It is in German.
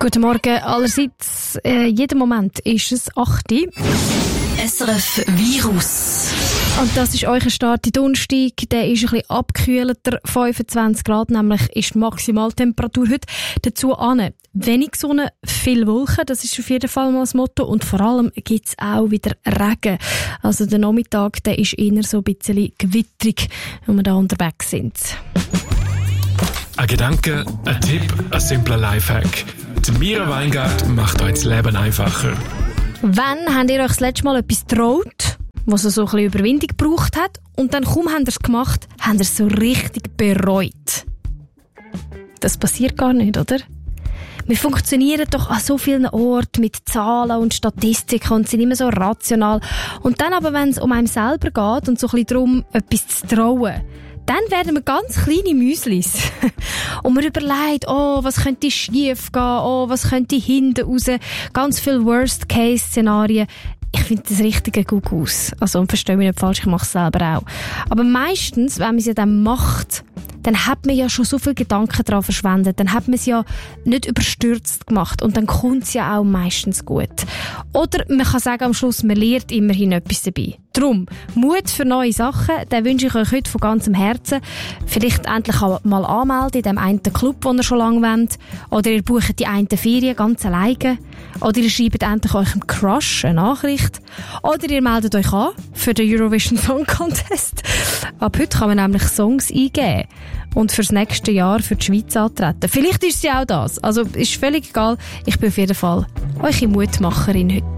Guten Morgen allerseits. Jeden Moment ist es 8 Uhr. SRF Virus. Und das ist euer Start in Donnerstag. Der ist ein bisschen abgekühlter, 25 Grad, nämlich ist die Maximaltemperatur heute. Dazu wenig Sonne, viel Wolken, das ist auf jeden Fall mal das Motto. Und vor allem gibt es auch wieder Regen. Also der Nachmittag, der ist eher so ein bisschen gewitterig, wenn wir da unterwegs sind. Ein Gedanke, ein Tipp, ein simpler Lifehack. Die Mira Weingart macht euch das Leben einfacher. Wann habt ihr euch das letzte Mal etwas getraut, was so ein bisschen Überwindung gebraucht hat, und dann kaum habt ihr es gemacht, habt ihr es so richtig bereut? Das passiert gar nicht, oder? Wir funktionieren doch an so vielen Orten mit Zahlen und Statistiken und sind immer so rational. Und dann aber, wenn es um einen selber geht und so ein bisschen darum, etwas zu trauen, dann werden wir ganz kleine Müslis. Und man überlegt, was könnte schief gehen, was könnte hinten raus. Ganz viele Worst-Case-Szenarien. Ich finde das richtige gut aus. Also, verstehe mich nicht falsch, ich mache es selber auch. Aber meistens, wenn man es ja dann macht, dann hat man ja schon so viel Gedanken daran verschwendet. Dann hat man es ja nicht überstürzt gemacht. Und dann kommt es ja auch meistens gut. Oder man kann sagen, am Schluss, man lernt immerhin etwas dabei. Darum, Mut für neue Sachen, den wünsche ich euch heute von ganzem Herzen. Vielleicht endlich mal anmelden in dem einen Club, den ihr schon lange wollt. Oder ihr bucht die eine Ferien ganz alleine. Oder ihr schreibt endlich eurem Crush eine Nachricht. Oder ihr meldet euch an für den Eurovision Song Contest. Ab heute kann man nämlich Songs eingeben und fürs nächste Jahr für die Schweiz antreten. Vielleicht ist es ja auch das. Also ist völlig egal. Ich bin auf jeden Fall eure Mutmacherin heute.